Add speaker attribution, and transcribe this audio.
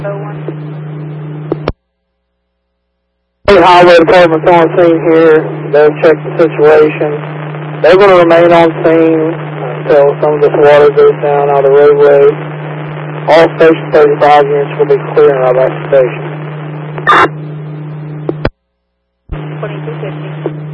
Speaker 1: Highway Department's on scene here. They'll check the situation. They're going to remain on scene until some of this water goes down out of the roadway. All Station 35 units will be clearing out of that station.